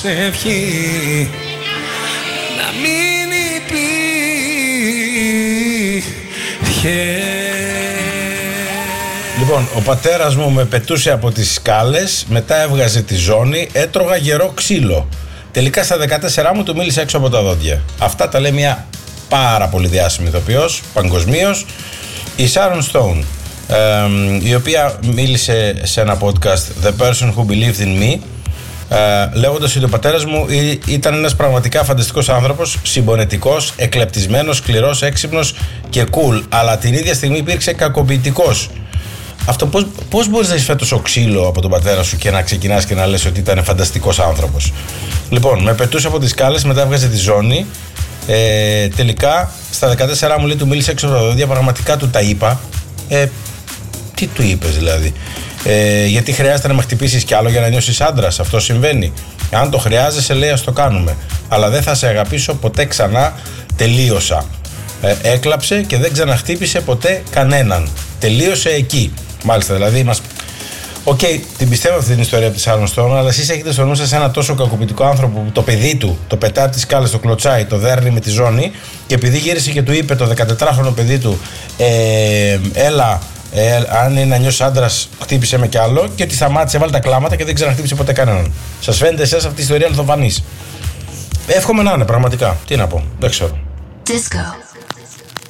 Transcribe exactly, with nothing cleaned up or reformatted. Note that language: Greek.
Ευχή να μην υπήρχε. Λοιπόν, ο πατέρας μου με πετούσε από τις σκάλες, μετά έβγαζε τη ζώνη, έτρωγα γερό ξύλο. Τελικά στα δεκατέσσερα μου του μίλησε έξω από τα δόντια. Αυτά τα λέει μια πάρα πολύ διάσημη ηθοποιός, παγκοσμίως, η Sharon Stone, ε, η οποία μίλησε σε ένα podcast, The Person Who Believed in Me, ε, λέγοντας ότι ο πατέρας μου ήταν ένας πραγματικά φανταστικός άνθρωπος, συμπονετικός, εκλεπτισμένος, σκληρός, έξυπνος και cool, αλλά την ίδια στιγμή υπήρξε κακοποιητικός. Αυτό πώς, πώς μπορείς να έχεις φάει τόσο ξύλο από τον πατέρα σου και να ξεκινάς και να λες ότι ήταν φανταστικός άνθρωπος? Λοιπόν, με πετούσε από τις σκάλες, μετά έβγαζε τη ζώνη. Ε, τελικά στα δεκατέσσερα μου λέει του μίλησε έξω από τα δόντια, πραγματικά του τα είπα. Ε, τι του είπες δηλαδή? Ε, γιατί χρειάζεται να με χτυπήσεις κι άλλο για να νιώσεις άντρας? Αυτό συμβαίνει. Αν το χρειάζεσαι, λέει, ας το κάνουμε. Αλλά δεν θα σε αγαπήσω ποτέ ξανά. Τελείωσα. Ε, έκλαψε και δεν ξαναχτύπησε ποτέ κανέναν. Τελείωσε εκεί. Μάλιστα, δηλαδή μας. Οκ, okay, την πιστεύω αυτή την ιστορία από τη Sharon Stone, αλλά εσείς έχετε στο νου σας ένα τόσο κακοποιητικό άνθρωπο που το παιδί του το πετάει από τις σκάλες, το κλωτσάει, το δέρνει με τη ζώνη, και επειδή γύρισε και του είπε το δεκατετράχρονο παιδί του, ε, έλα, ε, αν είναι να νιώσεις άντρας, χτύπησε με κι άλλο, και ότι σταμάτησε, βάλει τα κλάματα και δεν ξαναχτύπησε ποτέ κανέναν. Σας φαίνεται εσάς αυτή η ιστορία αληθοφανής? Εύχομαι να είναι, πραγματικά. Τι να πω, δεν ξέρω. Disco.